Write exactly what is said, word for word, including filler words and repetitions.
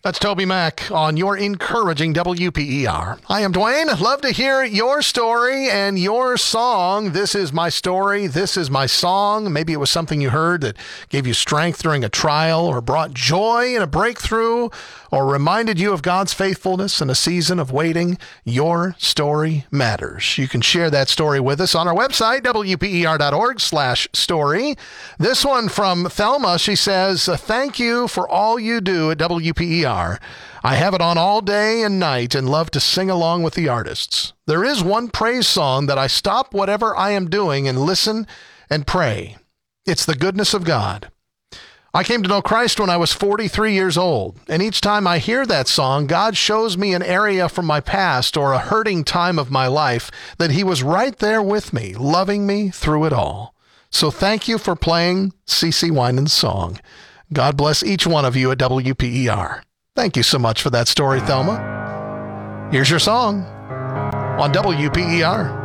That's Toby Mack on your encouraging W P E R. I am Dwayne. Love to hear your story and your song. This is my story. This is my song. Maybe it was something you heard that gave you strength during a trial or brought joy in a breakthrough or reminded you of God's faithfulness in a season of waiting. Your story matters. You can share that story with us on our website, W P E R dot org slash story. This one from Thelma. She says, thank you for all you do at W P E R. I have it on all day and night and love to sing along with the artists. There is one praise song that I stop whatever I am doing and listen and pray. It's the goodness of God. I came to know Christ when I was forty-three years old, and each time I hear that song, God shows me an area from my past or a hurting time of my life that he was right there with me, loving me through it all. So thank you for playing C C Winans' song. God bless each one of you at W P E R. Thank you so much for that story, Thelma. Here's your song on W P E R.